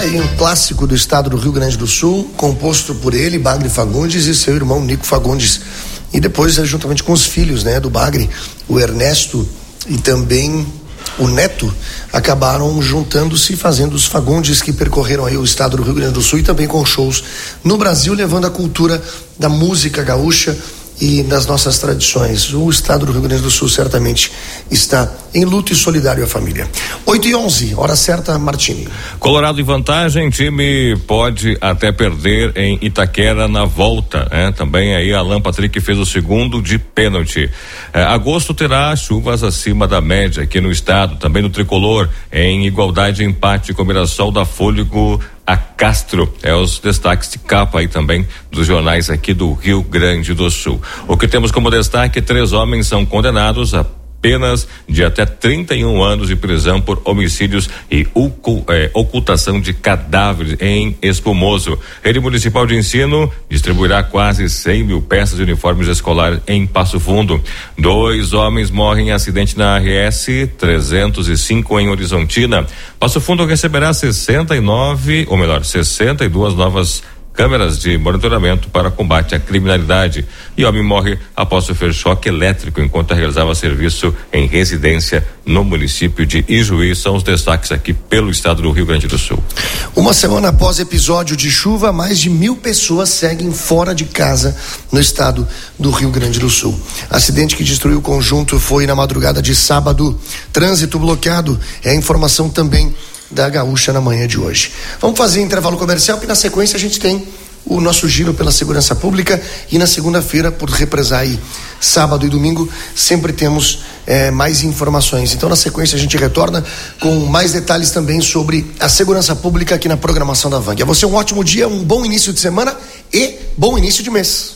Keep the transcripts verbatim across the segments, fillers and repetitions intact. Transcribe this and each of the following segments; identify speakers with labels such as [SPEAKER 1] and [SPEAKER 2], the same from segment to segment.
[SPEAKER 1] aí um clássico do estado do Rio Grande do Sul, composto por ele, Bagre Fagundes, e seu irmão Nico Fagundes. E depois, juntamente com os filhos, né, do Bagre, o Ernesto e também o Neto, acabaram juntando-se e fazendo os Fagundes, que percorreram aí o estado do Rio Grande do Sul e também com shows no Brasil, levando a cultura da música gaúcha e das nossas tradições. O estado do Rio Grande do Sul certamente está em luto e solidário à família. oito e onze, hora certa, Martini.
[SPEAKER 2] Colorado em vantagem, time pode até perder em Itaquera na volta, né? Também aí Alan Patrick fez o segundo de pênalti. É, agosto terá chuvas acima da média aqui no estado, também no tricolor, em igualdade empate com o Mirassol da Fôlego a Castro. É os destaques de capa aí também dos jornais aqui do Rio Grande do Sul. O que temos como destaque: três homens são condenados a penas de até trinta e um anos de prisão por homicídios e ocultação de cadáveres em Espumoso. Rede Municipal de Ensino distribuirá quase cem mil peças de uniformes escolares em Passo Fundo. Dois homens morrem em acidente na R S trezentos e cinco em Horizontina. Passo Fundo receberá sessenta e nove, ou melhor, sessenta e duas novas câmeras de monitoramento para combate à criminalidade. E homem morre após sofrer choque elétrico enquanto realizava serviço em residência no município de Ijuí. São os destaques aqui pelo estado do Rio Grande do Sul.
[SPEAKER 1] Uma semana após episódio de chuva, mais de mil pessoas seguem fora de casa no estado do Rio Grande do Sul. Acidente que destruiu o conjunto foi na madrugada de sábado. Trânsito bloqueado é a informação também da Gaúcha na manhã de hoje. Vamos fazer intervalo comercial e na sequência a gente tem o nosso giro pela segurança pública e na segunda-feira, por represar aí sábado e domingo, sempre temos eh, mais informações. Então na sequência a gente retorna com mais detalhes também sobre a segurança pública aqui na programação da Vang. A você um ótimo dia, um bom início de semana e bom início de mês.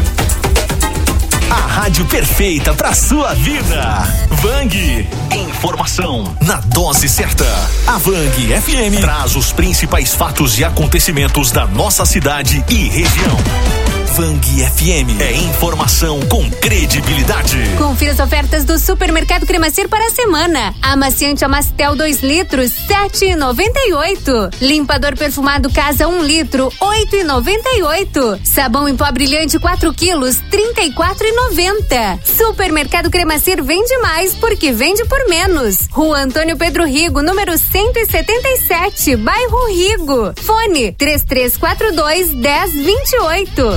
[SPEAKER 3] A rádio perfeita pra sua vida. Vang. Informação na dose certa. A Vang F M traz os principais fatos e acontecimentos da nossa cidade e região. Vang F M é informação com credibilidade.
[SPEAKER 4] Confira as ofertas do Supermercado Cremacir para a semana. Amaciante Amastel dois litros, sete e noventa e oito. Limpador perfumado Casa um litro, oito e noventa e oito. Sabão em pó brilhante quatro quilos, trinta e quatro e noventa. Supermercado Cremacir vende mais porque vende por menos. Rua Antônio Pedro Rigo, número cento e setenta e sete, bairro Rigo. Fone três três quatro dois, dez vinte e oito.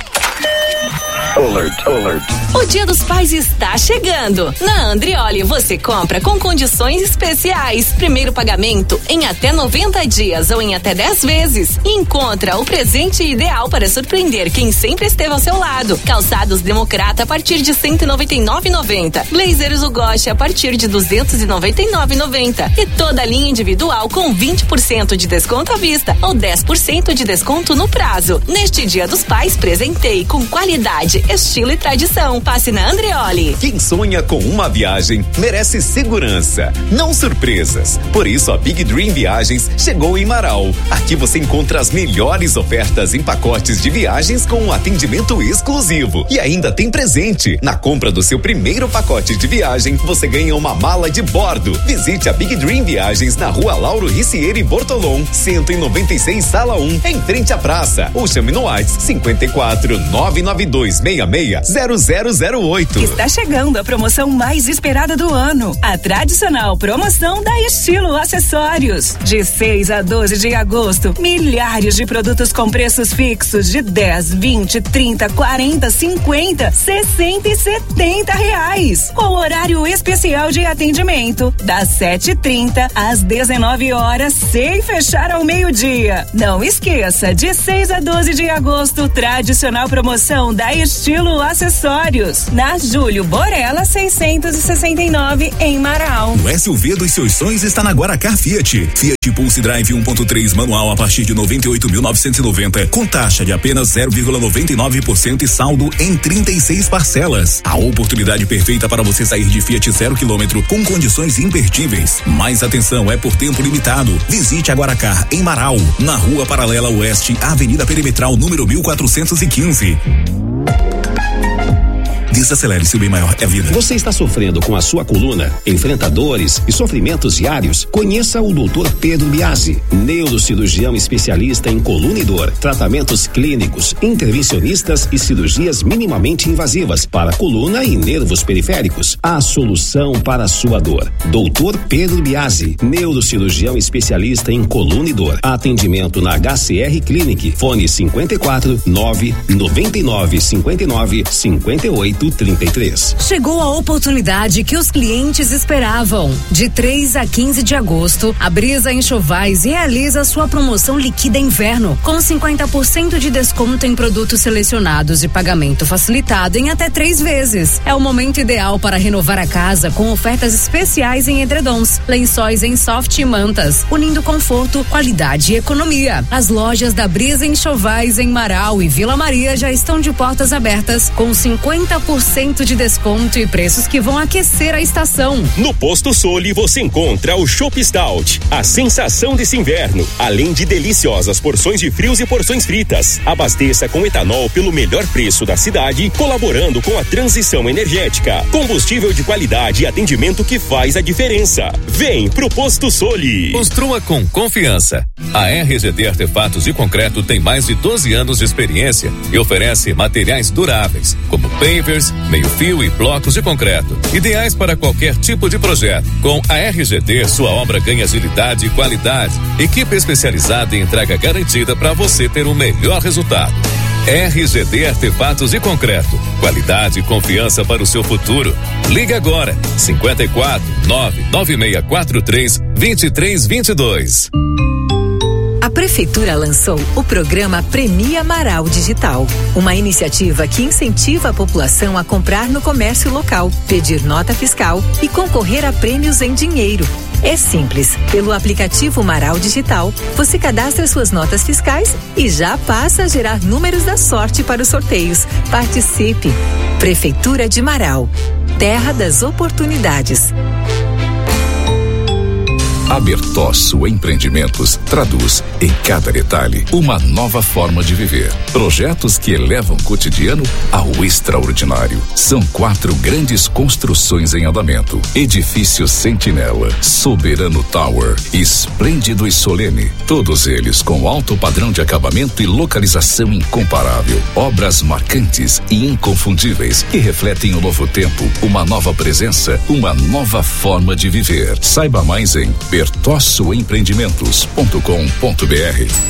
[SPEAKER 5] Alert, alert.
[SPEAKER 6] O Dia dos Pais está chegando. Na Andrioli você compra com condições especiais. Primeiro pagamento em até noventa dias ou em até dez vezes. E encontra o presente ideal para surpreender quem sempre esteve ao seu lado. Calçados Democrata a partir de cento e noventa e nove reais e noventa centavos. Blazers Ugoshi a partir de duzentos e noventa e nove reais e noventa centavos. E toda a linha individual com vinte por cento de desconto à vista ou dez por cento de desconto no prazo. Neste Dia dos Pais, presentei com qualidade, estilo e tradição. Passe na Andrioli.
[SPEAKER 3] Quem sonha com uma viagem merece segurança, não surpresas. Por isso a Big Dream Viagens chegou em Marau. Aqui você encontra as melhores ofertas em pacotes de viagens com um atendimento exclusivo. E ainda tem presente. Na compra do seu primeiro pacote de viagem, você ganha uma mala de bordo. Visite a Big Dream Viagens na Rua Lauro Ricieri Bortolom, cento e noventa e seis, sala um, em frente à praça. Ou chame no WhatsApp cinquenta e quatro, nove nove dois seis seis, zero zero zero oito.
[SPEAKER 7] Está chegando a promoção mais esperada do ano. A tradicional promoção da Estilo Acessórios. De seis a doze de agosto, milhares de produtos com preços fixos de dez, vinte, trinta, quarenta, cinquenta, sessenta e setenta reais. Com horário especial de atendimento, das sete e trinta às dezenove horas, sem fechar ao meio-dia. Não esqueça, de seis a doze de agosto, tradicional promoção da Estilo Acessórios, na Júlio Borella seiscentos e sessenta e nove, em Marau.
[SPEAKER 3] O S U V dos seus sonhos está na Guaracar Fiat. Fiat Pulse Drive um ponto três manual a partir de noventa e oito mil novecentos e noventa, com taxa de apenas zero vírgula noventa e nove por cento e saldo em trinta e seis parcelas. A oportunidade perfeita para você sair de Fiat zero quilômetro com condições imperdíveis. Mais atenção, é por tempo limitado. Visite a Guaracar em Marau, na Rua Paralela Oeste, Avenida Perimetral, número mil quatrocentos e quinze.
[SPEAKER 5] Desacelere, seu bem maior é a vida.
[SPEAKER 8] Você está sofrendo com a sua coluna? Enfrenta dores e sofrimentos diários? Conheça o doutor Pedro Biasi, neurocirurgião especialista em coluna e dor, tratamentos clínicos, intervencionistas e cirurgias minimamente invasivas para coluna e nervos periféricos. A solução para a sua dor. doutor Pedro Biasi, neurocirurgião especialista em coluna e dor. Atendimento na H C R Clinic. Fone cinquenta e quatro, nove, noventa e nove, cinquenta e nove, cinquenta e oito, trinta e três.
[SPEAKER 7] Chegou a oportunidade que os clientes esperavam. De três a quinze de agosto, a Brisa Enxovais realiza sua promoção Liquida Inverno, com cinquenta por cento de desconto em produtos selecionados e pagamento facilitado em até três vezes. É o momento ideal para renovar a casa com ofertas especiais em edredons, lençóis em soft e mantas, unindo conforto, qualidade e economia. As lojas da Brisa Enxovais em Marau e Vila Maria já estão de portas abertas, com cinquenta por cento de desconto e preços que vão aquecer a estação.
[SPEAKER 9] No Posto Soli você encontra o Chopp Stout, a sensação desse inverno, além de deliciosas porções de frios e porções fritas. Abasteça com etanol pelo melhor preço da cidade, colaborando com a transição energética. Combustível de qualidade e atendimento que faz a diferença. Vem pro Posto Soli.
[SPEAKER 10] Construa com confiança. A R G D Artefatos de Concreto tem mais de doze anos de experiência e oferece materiais duráveis, como pavers, meio-fio e blocos de concreto, ideais para qualquer tipo de projeto. Com a R G D, sua obra ganha agilidade e qualidade. Equipe especializada em entrega garantida para você ter o melhor resultado. R G D Artefatos de Concreto. Qualidade e confiança para o seu futuro. Liga agora, cinquenta e quatro, nove nove seis quatro três, dois três dois dois.
[SPEAKER 11] A Prefeitura lançou o programa Premia Marau Digital, uma iniciativa que incentiva a população a comprar no comércio local, pedir nota fiscal e concorrer a prêmios em dinheiro. É simples. Pelo aplicativo Marau Digital, você cadastra suas notas fiscais e já passa a gerar números da sorte para os sorteios. Participe! Prefeitura de Marau, terra das oportunidades.
[SPEAKER 12] A Bertosso Empreendimentos traduz em cada detalhe uma nova forma de viver. Projetos que elevam o cotidiano ao extraordinário. São quatro grandes construções em andamento: Edifício Sentinela, Soberano Tower, Esplêndido e Solene. Todos eles com alto padrão de acabamento e localização incomparável. Obras marcantes e inconfundíveis que refletem o novo tempo, uma nova presença, uma nova forma de viver. Saiba mais em bertosso empreendimentos ponto com ponto br.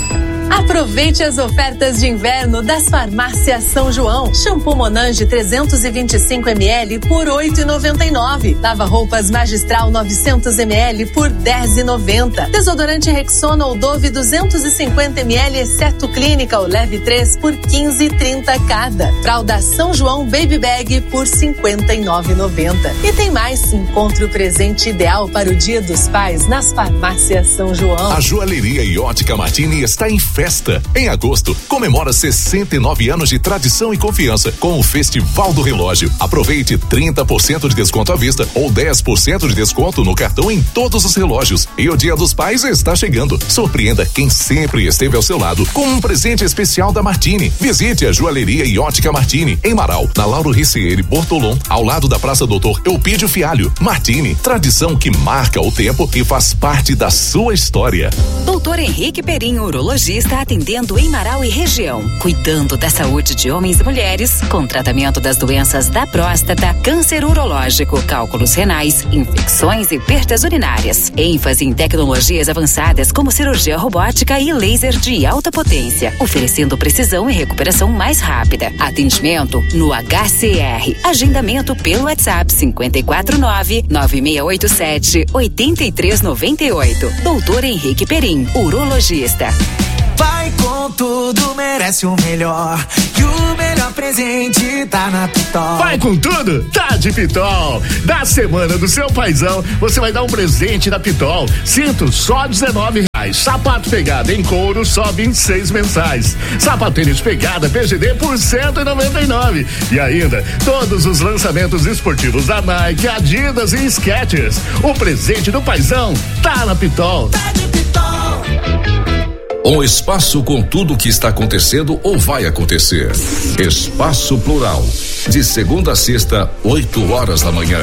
[SPEAKER 13] Aproveite as ofertas de inverno das Farmácias São João. Shampoo Monange trezentos e vinte e cinco mililitros por oito reais e noventa e nove centavos. Lava-roupas Magistral novecentos mililitros por dez reais e noventa centavos. Desodorante Rexona ou Dove duzentos e cinquenta mililitros, exceto Clínica ou Leve três por quinze reais e trinta centavos cada. Fralda São João Baby Bag por cinquenta e nove reais e noventa centavos. E tem mais, encontre o presente ideal para o Dia dos Pais nas Farmácias São João.
[SPEAKER 14] A Joalheria e Ótica Martini está em festa. Em agosto, comemora sessenta e nove anos de tradição e confiança com o Festival do Relógio. Aproveite trinta por cento de desconto à vista ou dez por cento de desconto no cartão em todos os relógios. E o Dia dos Pais está chegando. Surpreenda quem sempre esteve ao seu lado com um presente especial da Martini. Visite a Joalheria e Ótica Martini em Marau, na Lauro Ricieri Bortolom, ao lado da Praça Doutor Eupídio Fialho. Martini, tradição que marca o tempo e faz parte da sua história.
[SPEAKER 11] Doutor Henrique Perim, urologista, atendendo em Marau e região, cuidando da saúde de homens e mulheres, com tratamento das doenças da próstata, câncer urológico, cálculos renais, infecções e perdas urinárias. ênfase em tecnologias avançadas como cirurgia robótica e laser de alta potência, oferecendo precisão e recuperação mais rápida. Atendimento no H C R. Agendamento pelo WhatsApp cinquenta e quatro nove, nove seis oito sete, oito três nove oito. Doutor Henrique Perim, urologista.
[SPEAKER 15] Vai com tudo, merece o melhor. E o melhor presente tá na Pitol.
[SPEAKER 16] Vai com tudo? Tá de Pitol. Da semana do seu paizão, você vai dar um presente da Pitol. Cinto só dezenove reais. Sapato pegada em couro só vinte e seis mensais. Sapatênis pegada P G D por cento e noventa e nove. E ainda, todos os lançamentos esportivos da Nike, Adidas e Skechers. O presente do paizão tá na Pitol.
[SPEAKER 15] Tá de Pitol.
[SPEAKER 12] Um espaço com tudo o que está acontecendo ou vai acontecer. Espaço Plural. De segunda a sexta, oito horas da manhã.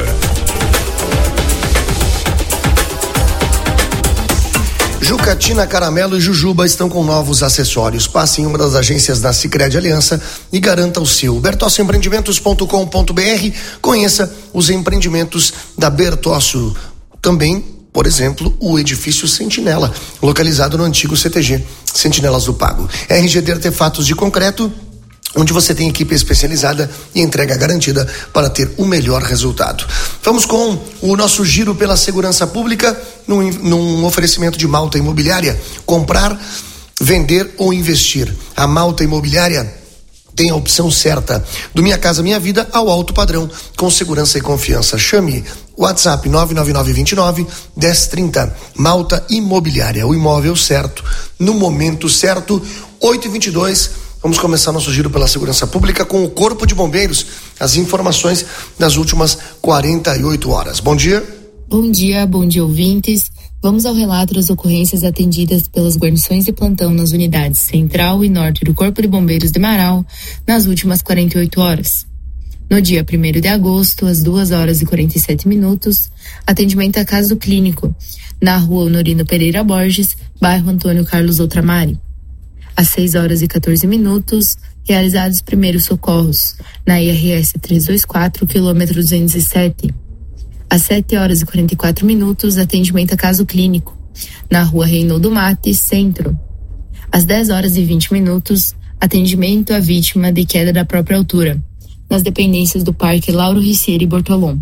[SPEAKER 1] Jucatina, Caramelo e Jujuba estão com novos acessórios. Passe em uma das agências da Sicredi Aliança e garanta o seu. bertossi empreendimentos ponto com ponto br. Conheça os empreendimentos da Bertossi. Também, por exemplo, o edifício Sentinela, localizado no antigo C T G, Sentinelas do Pago. R G D Artefatos de Concreto, onde você tem equipe especializada e entrega garantida para ter o melhor resultado. Vamos com o nosso giro pela segurança pública, num, num oferecimento de Malta Imobiliária. Comprar, vender ou investir. A Malta Imobiliária tem a opção certa, do Minha Casa Minha Vida ao alto padrão, com segurança e confiança. Chame WhatsApp nove nove nove dois nove, um zero três zero. Malta Imobiliária, o imóvel certo, no momento certo. Oito e vinte e dois. Vamos começar nosso giro pela segurança pública com o Corpo de Bombeiros. As informações das últimas quarenta e oito horas. Bom dia.
[SPEAKER 17] Bom dia, bom dia, ouvintes. Vamos ao relato das ocorrências atendidas pelas guarnições de plantão nas unidades Central e Norte do Corpo de Bombeiros de Marau nas últimas quarenta e oito horas. No dia primeiro de agosto, às duas horas e quarenta e sete minutos, atendimento a caso clínico, na rua Honorino Pereira Borges, bairro Antônio Carlos Outramari. Às seis horas e quatorze minutos, realizados primeiros socorros, na I R S trezentos e vinte e quatro, quilômetro duzentos e sete. Às sete horas e quarenta e quatro minutos, atendimento a caso clínico, na rua Reinaldo Mates, Centro. Às dez horas e vinte minutos, atendimento à vítima de queda da própria altura, nas dependências do Parque Lauro Ricieri Bortolom.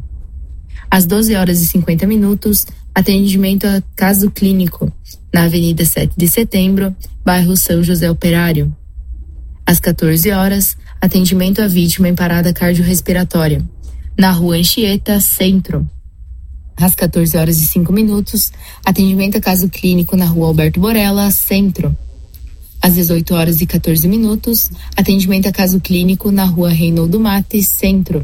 [SPEAKER 17] Às doze horas e cinquenta minutos, atendimento a caso clínico, na Avenida sete de Setembro, bairro São José Operário. Às quatorze horas, atendimento à vítima em parada cardiorrespiratória, na rua Anchieta, Centro. Às quatorze horas e cinco minutos, atendimento a caso clínico na rua Alberto Borella, Centro. Às dezoito horas e quatorze minutos, atendimento a caso clínico na rua Reinaldo Mates, Centro.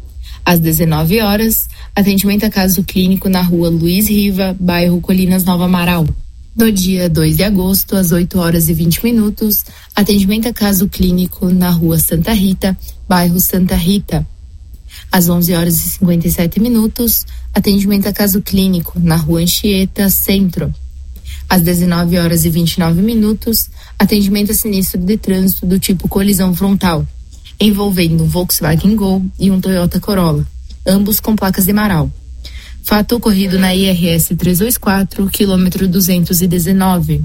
[SPEAKER 17] Às dezenove horas, atendimento a caso clínico na rua Luiz Riva, bairro Colinas Nova Amaral. No dia dois de agosto, às oito horas e vinte minutos, atendimento a caso clínico na rua Santa Rita, bairro Santa Rita. Às onze horas e cinquenta e sete minutos, atendimento a caso clínico na rua Anchieta, Centro. Às dezenove horas e vinte e nove minutos, atendimento a sinistro de trânsito do tipo colisão frontal, envolvendo um Volkswagen Gol e um Toyota Corolla, ambos com placas de Marau. Fato ocorrido na I R S trezentos e vinte e quatro, quilômetro duzentos e dezenove.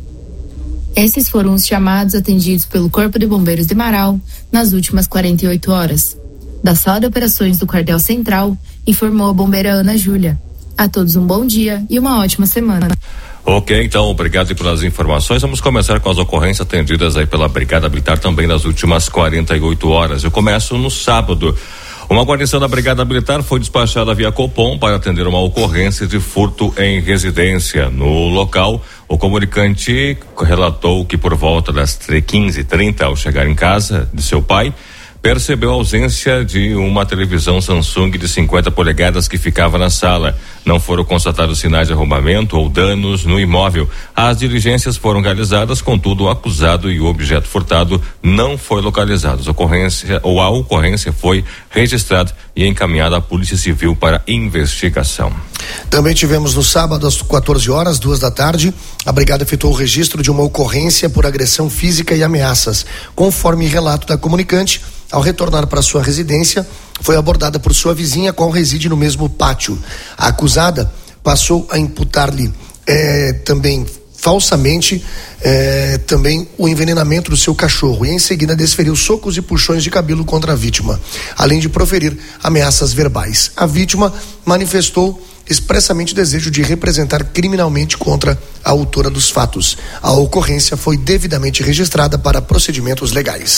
[SPEAKER 17] Esses foram os chamados atendidos pelo Corpo de Bombeiros de Marau nas últimas quarenta e oito horas. Da Sala de Operações do Quartel Central, informou a bombeira Ana Júlia. A todos um bom dia e uma ótima semana.
[SPEAKER 2] Ok, então, obrigado pelas informações. Vamos começar com as ocorrências atendidas aí pela Brigada Militar também nas últimas quarenta e oito horas. Eu começo no sábado. Uma guarnição da Brigada Militar foi despachada via Copom para atender uma ocorrência de furto em residência. No local, o comunicante relatou que por volta das quinze e trinta, ao chegar em casa de seu pai, percebeu a ausência de uma televisão Samsung de cinquenta polegadas que ficava na sala. Não foram constatados sinais de arrombamento ou danos no imóvel. As diligências foram realizadas, contudo, o acusado e o objeto furtado não foi localizados. A ocorrência, ou a ocorrência foi registrada e encaminhada à Polícia Civil para investigação.
[SPEAKER 1] Também tivemos no sábado, às quatorze horas, duas da tarde, a Brigada efetuou o registro de uma ocorrência por agressão física e ameaças. Conforme relato da comunicante, ao retornar para sua residência, foi abordada por sua vizinha, qual reside no mesmo pátio. A acusada passou a imputar-lhe eh, também falsamente eh, também o envenenamento do seu cachorro e em seguida desferiu socos e puxões de cabelo contra a vítima, além de proferir ameaças verbais. A vítima manifestou expressamente o desejo de representar criminalmente contra a autora dos fatos. A ocorrência foi devidamente registrada para procedimentos legais.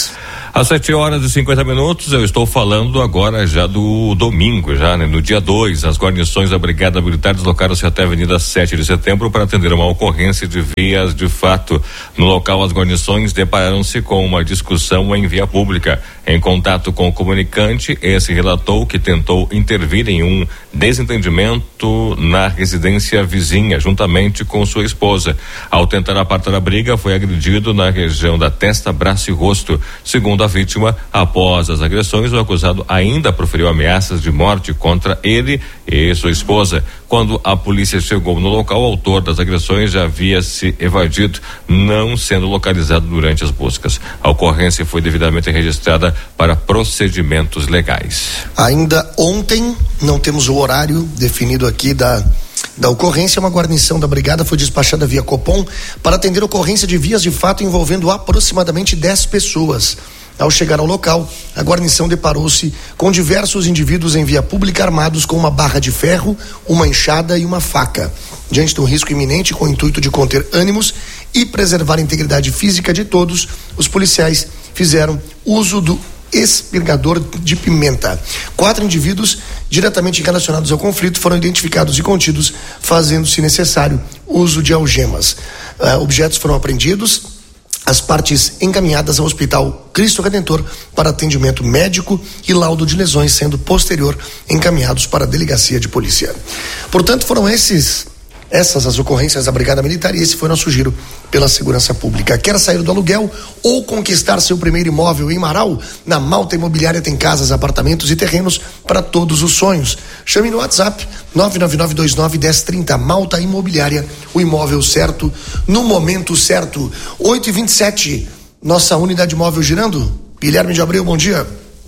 [SPEAKER 2] Às sete horas e cinquenta minutos, eu estou falando agora já do domingo, já, né? No dia dois, as guarnições da Brigada Militar deslocaram-se até a Avenida sete de Setembro para atender uma ocorrência de vias de fato. No local, as guarnições depararam-se com uma discussão em via pública. Em contato com o comunicante, esse relatou que tentou intervir em um desentendimento na residência vizinha, juntamente com sua esposa. Ao tentar apartar a briga, foi agredido na região da testa, braço e rosto. Segundo a vítima, após as agressões, o acusado ainda proferiu ameaças de morte contra ele e sua esposa. Quando a polícia chegou no local, o autor das agressões já havia se evadido, não sendo localizado durante as buscas. A ocorrência foi devidamente registrada para procedimentos legais.
[SPEAKER 1] Ainda ontem, não temos o horário definido aqui da da ocorrência, uma guarnição da brigada foi despachada via Copom para atender ocorrência de vias de fato envolvendo aproximadamente dez pessoas. Ao chegar ao local, a guarnição deparou-se com diversos indivíduos em via pública armados com uma barra de ferro, uma enxada e uma faca. Diante de um risco iminente, com o intuito de conter ânimos e preservar a integridade física de todos, os policiais fizeram uso do espirgador de pimenta. Quatro indivíduos diretamente relacionados ao conflito foram identificados e contidos, fazendo, se necessário, uso de algemas. Uh, objetos foram apreendidos, as partes encaminhadas ao Hospital Cristo Redentor para atendimento médico e laudo de lesões, sendo posterior encaminhados para a Delegacia de Polícia. Portanto, foram esses Essas as ocorrências da Brigada Militar, e esse foi nosso giro pela segurança pública. Quer sair do aluguel ou conquistar seu primeiro imóvel em Marau? Na Malta Imobiliária tem casas, apartamentos e terrenos para todos os sonhos. Chame no WhatsApp nove nove nove dois nove um zero três zero. Malta Imobiliária, o imóvel certo no momento certo. oito e vinte e sete, nossa unidade móvel girando. Guilherme de Abreu, bom dia.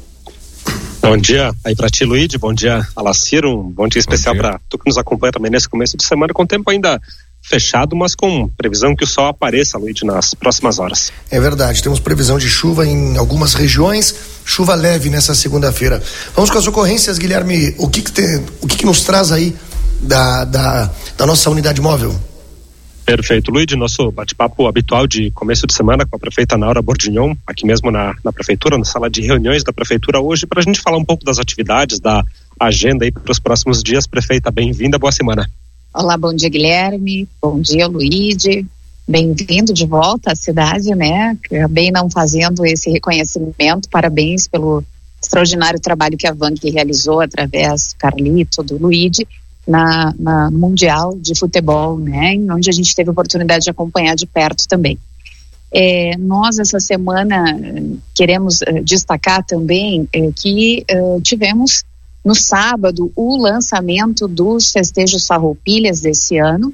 [SPEAKER 18] Bom dia aí para ti, Luíde, bom dia, Alacir, um bom dia especial para tu que nos acompanha também nesse começo de semana, com o tempo ainda fechado, mas com previsão que o sol apareça, Luíde, nas próximas horas.
[SPEAKER 1] É verdade, temos previsão de chuva em algumas regiões, chuva leve nessa segunda-feira. Vamos com as ocorrências, Guilherme, o que que, te, o que, que nos traz aí da, da, da nossa unidade móvel?
[SPEAKER 18] Perfeito, Luíde, nosso bate-papo habitual de começo de semana com a prefeita Naura Bordignon, aqui mesmo na, na prefeitura, na sala de reuniões da prefeitura hoje, para a gente falar um pouco das atividades, da agenda aí para os próximos dias. Prefeita, bem-vinda, boa semana.
[SPEAKER 19] Olá, bom dia, Guilherme, bom dia, Luíde, bem-vindo de volta à cidade, né, acabei não fazendo esse reconhecimento, parabéns pelo extraordinário trabalho que a V A N C realizou através do Carlito, do Luíde, Na, na Mundial de Futebol, né, onde a gente teve a oportunidade de acompanhar de perto também. É, nós, essa semana, queremos uh, destacar também uh, que uh, tivemos no sábado o lançamento dos festejos Farroupilhas desse ano.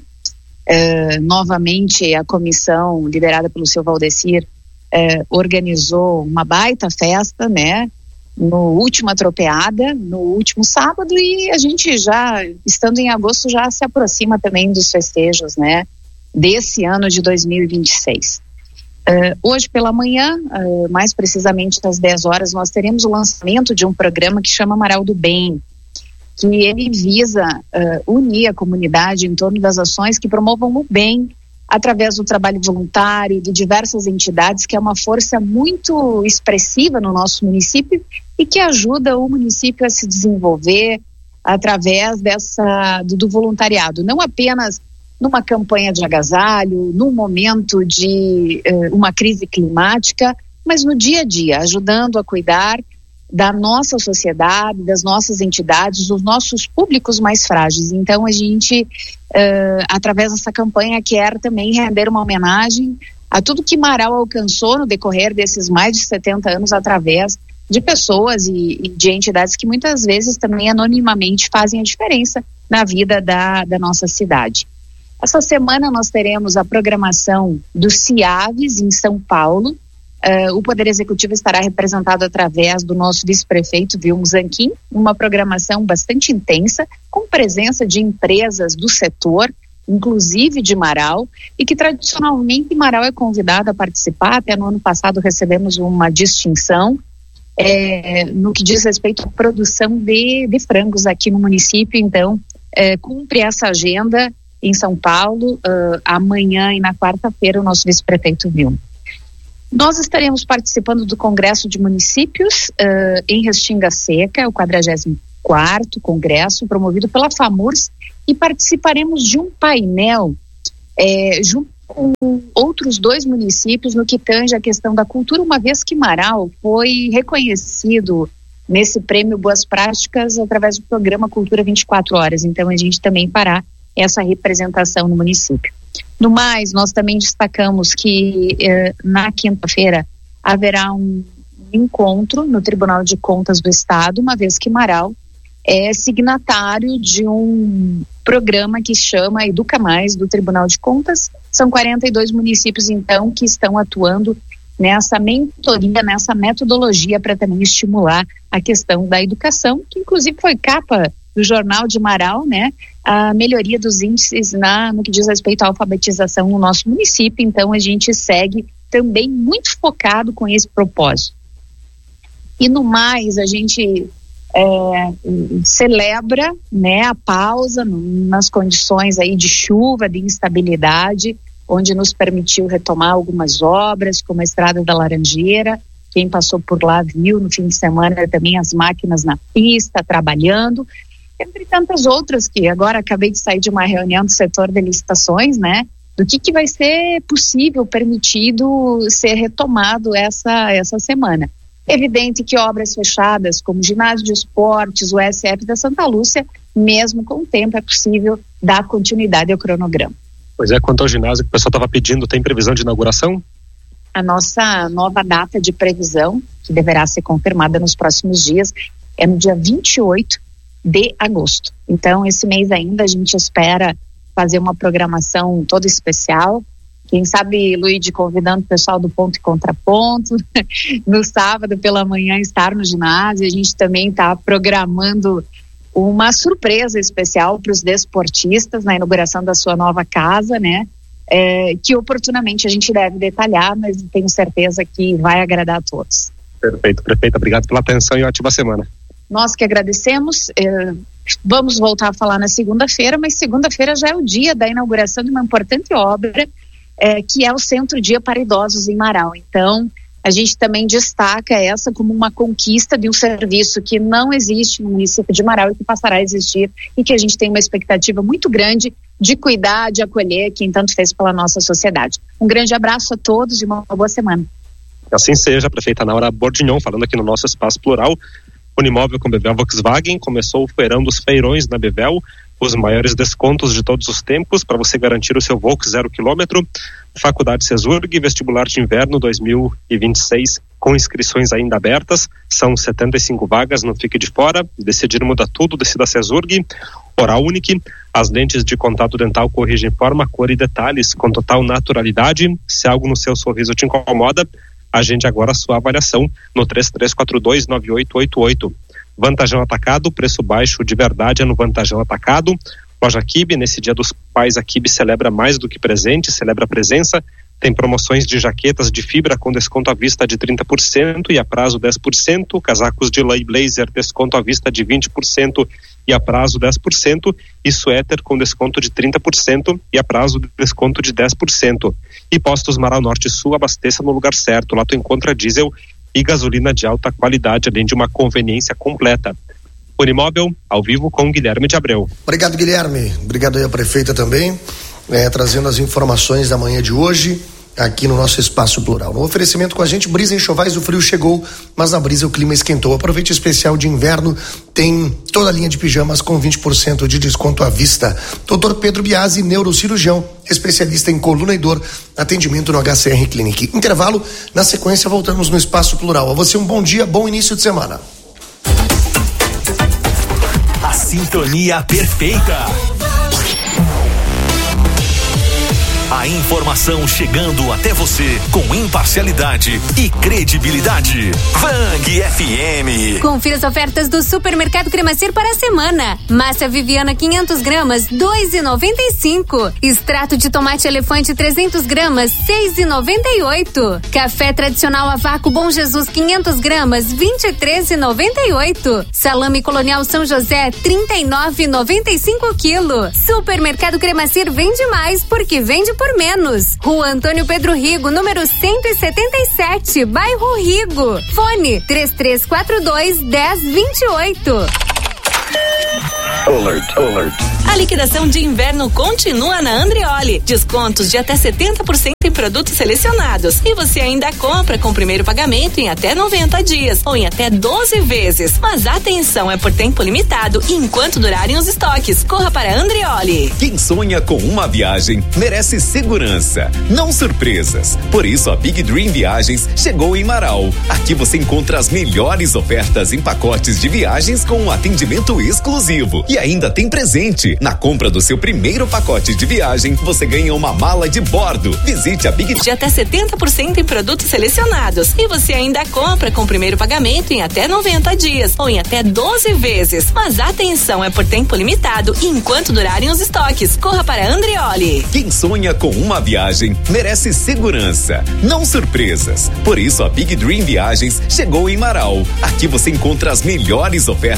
[SPEAKER 19] Uh, novamente, a comissão, liderada pelo seu Valdecir, uh, organizou uma baita festa, né, no última tropeada, no último sábado, e a gente já, estando em agosto, já se aproxima também dos festejos, né, desse ano de dois mil e vinte e seis. Uh, hoje pela manhã, uh, mais precisamente às dez horas, nós teremos o lançamento de um programa que chama Marau do Bem, que ele visa uh, unir a comunidade em torno das ações que promovam o bem através do trabalho voluntário de diversas entidades, que é uma força muito expressiva no nosso município e que ajuda o município a se desenvolver através dessa, do, do voluntariado, não apenas numa campanha de agasalho, num momento de eh, uma crise climática, mas no dia a dia, ajudando a cuidar da nossa sociedade, das nossas entidades, dos nossos públicos mais frágeis. Então a gente, uh, através dessa campanha, quer também render uma homenagem a tudo que Marau alcançou no decorrer desses mais de setenta anos através de pessoas e, e de entidades que muitas vezes também anonimamente fazem a diferença na vida da, da nossa cidade. Essa semana nós teremos a programação do CIAVES em São Paulo. Uh, o Poder Executivo estará representado através do nosso vice-prefeito Vilmo Zanquim, uma programação bastante intensa, com presença de empresas do setor, inclusive de Marau, e que tradicionalmente Marau é convidado a participar. Até no ano passado recebemos uma distinção é, no que diz respeito à produção de, de frangos aqui no município. Então, é, cumpre essa agenda em São Paulo, uh, amanhã e na quarta-feira o nosso vice-prefeito Vilmo. Nós estaremos participando do Congresso de Municípios uh, em Restinga Seca, o quadragésimo quarto Congresso, promovido pela FAMURS, e participaremos de um painel é, junto com outros dois municípios no que tange a questão da cultura, uma vez que Marau foi reconhecido nesse prêmio Boas Práticas através do programa Cultura vinte e quatro horas, então a gente também fará essa representação no município. No mais, nós também destacamos que eh, na quinta-feira haverá um encontro no Tribunal de Contas do Estado, uma vez que Marau é signatário de um programa que chama Educa Mais, do Tribunal de Contas. São quarenta e dois municípios, então, que estão atuando nessa mentoria, nessa metodologia para também estimular a questão da educação, que inclusive foi capa do Jornal de Marau, né? A melhoria dos índices na, no que diz respeito à alfabetização no nosso município. Então, a gente segue também muito focado com esse propósito. E no mais, a gente é, celebra, né, a pausa no, nas condições aí de chuva, de instabilidade, onde nos permitiu retomar algumas obras, como a Estrada da Laranjeira. Quem passou por lá viu no fim de semana também as máquinas na pista, trabalhando, entre tantas outras que agora acabei de sair de uma reunião do setor de licitações, né, do que que vai ser possível, permitido ser retomado essa, essa semana. Evidente que obras fechadas, como ginásio de esportes, o S F da Santa Lúcia, mesmo com o tempo é possível dar continuidade ao cronograma.
[SPEAKER 18] Pois é, quanto ao ginásio que o pessoal estava pedindo, tem previsão de inauguração?
[SPEAKER 19] A nossa nova data de previsão, que deverá ser confirmada nos próximos dias, é no dia vinte e oito de agosto. Então, esse mês ainda a gente espera fazer uma programação toda especial. Quem sabe, Luíde, convidando o pessoal do Ponto e Contraponto, no sábado pela manhã estar no ginásio. A gente também está programando uma surpresa especial para os desportistas na inauguração da sua nova casa, né? É, que oportunamente a gente deve detalhar, mas tenho certeza que vai agradar a todos.
[SPEAKER 18] Perfeito, prefeita, obrigado pela atenção e ótima semana.
[SPEAKER 19] Nós que agradecemos, é, vamos voltar a falar na segunda-feira, mas segunda-feira já é o dia da inauguração de uma importante obra, é, que é o Centro Dia para Idosos em Marau. Então, a gente também destaca essa como uma conquista de um serviço que não existe no município de Marau e que passará a existir, e que a gente tem uma expectativa muito grande de cuidar, de acolher quem tanto fez pela nossa sociedade. Um grande abraço a todos e uma boa semana.
[SPEAKER 18] Assim seja, a prefeita Naura Bordignon, falando aqui no nosso Espaço Plural. Unimóvel com Bevel Volkswagen, começou o feirão dos feirões na Bevel, os maiores descontos de todos os tempos para você garantir o seu Volks zero quilômetro. Faculdade Cesurg, vestibular de inverno dois mil e vinte e seis, com inscrições ainda abertas, são setenta e cinco vagas, não fique de fora. Decidir muda tudo, decida Cesurg. Oral Unique, as lentes de contato dental corrigem forma, cor e detalhes com total naturalidade. Se algo no seu sorriso te incomoda, agende agora a sua avaliação no três três quatro dois nove oito oito oito. Vantajão Atacado, preço baixo de verdade é no Vantajão Atacado. Loja Kibe, nesse Dia dos Pais, a Kibe celebra mais do que presente, celebra a presença. Tem promoções de jaquetas de fibra com desconto à vista de trinta por cento e a prazo dez por cento. Casacos de lã e blazer, desconto à vista de vinte por cento e a prazo dez por cento. E suéter com desconto de trinta por cento e a prazo de desconto de dez por cento. E Postos Marau Norte e Sul, abasteça no lugar certo. Lá tu encontra diesel e gasolina de alta qualidade, além de uma conveniência completa. Unimóvel, ao vivo com Guilherme de Abreu.
[SPEAKER 1] Obrigado, Guilherme. Obrigado aí a prefeita também, é, trazendo as informações da manhã de hoje aqui no nosso Espaço Plural. No oferecimento com a gente, Brisa Enxovais, o frio chegou, mas na Brisa o clima esquentou. Aproveite o especial de inverno, tem toda a linha de pijamas com vinte por cento de desconto à vista. doutor Pedro Biasi, neurocirurgião, especialista em coluna e dor, atendimento no H C R Clinic. Intervalo, na sequência voltamos no Espaço Plural. A você um bom dia, bom início de semana.
[SPEAKER 20] A sintonia perfeita. A informação chegando até você com imparcialidade e credibilidade. Vang F M.
[SPEAKER 4] Confira as ofertas do Supermercado Cremacir para a semana. Massa Viviana quinhentas gramas, dois reais e noventa e cinco centavos. Extrato de tomate elefante trezentas gramas, seis reais e noventa e oito centavos. Café tradicional a vácuo Bom Jesus quinhentas gramas, vinte e três reais e noventa e oito centavos. Salame Colonial São José, trinta e nove reais e noventa e cinco centavos quilo. Supermercado Cremacir vende mais porque vende por menos. Rua Antônio Pedro Rigo, número cento e setenta e sete, bairro Rigo. Fone três três quatro dois, dez vinte e oito.
[SPEAKER 20] Alert, alert.
[SPEAKER 6] A liquidação de inverno continua na Andrioli. Descontos de até setenta por cento em produtos selecionados. E você ainda compra com o primeiro pagamento em até noventa dias ou em até doze vezes. Mas atenção, é por tempo limitado e enquanto durarem os estoques. Corra para Andrioli.
[SPEAKER 3] Quem sonha com uma viagem merece segurança, não surpresas. Por isso a Big Dream Viagens chegou em Marau. Aqui você encontra as melhores ofertas em pacotes de viagens com um atendimento exclusivo. E ainda tem presente. Na compra do seu primeiro pacote de viagem, você ganha uma mala de bordo. Visite a Big
[SPEAKER 6] de até setenta por cento em produtos selecionados. E você ainda compra com o primeiro pagamento em até noventa dias ou em até doze vezes. Mas atenção, é por tempo limitado e enquanto durarem os estoques. Corra para Andrioli.
[SPEAKER 3] Quem sonha com uma viagem merece segurança, não surpresas. Por isso a Big Dream Viagens chegou em Marau. Aqui você encontra as melhores ofertas